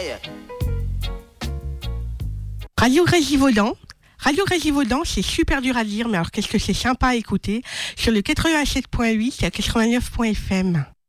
oreilles. Radio Grésivaudan. Radio Grésivaudan, c'est super dur à dire, mais alors qu'est-ce que c'est sympa à écouter sur le 87.8 et 89.fm.